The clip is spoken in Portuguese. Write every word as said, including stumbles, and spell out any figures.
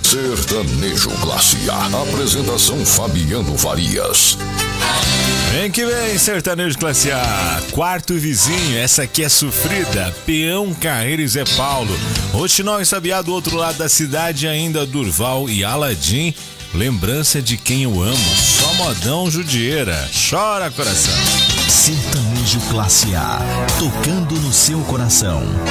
Sertanejo Classe A. Apresentação Fabiano Farias. Vem que vem, Sertanejo Classe A. Quarto Vizinho, essa aqui é sofrida. Peão, Carreiro e Zé Paulo. Roxinol e Sabiá do outro lado da cidade, ainda Durval e Aladim. Lembrança de quem eu amo. Só modão Judieira. Chora, coração. Sertanejo Classe A. Tocando no seu coração.